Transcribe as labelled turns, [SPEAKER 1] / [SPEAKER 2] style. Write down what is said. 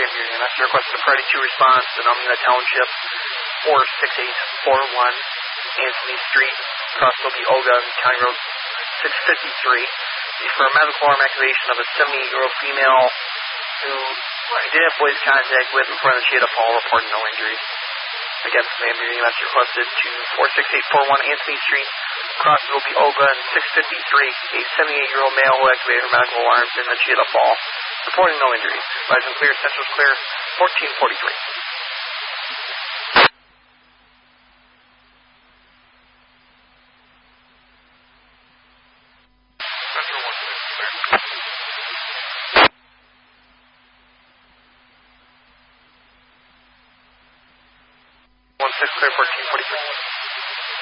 [SPEAKER 1] Van Buren. That's the request of Friday 2 response, and I'm in the township 46841 Anthony Street, across Oga, County Road 653. For a medical arm activation of a 78-year-old female who I did have voice contact with before that she had a fall, reporting no injuries. Again, Van Buren EMS requested to 46841 Anthony Street, across Oga, and 653. A 78-year-old male who activated her medical alarms and that she had a fall, reporting no injuries. Advising clear, Central's clear, 1443.
[SPEAKER 2] Central 16 clear.
[SPEAKER 1] 16 clear, 1443.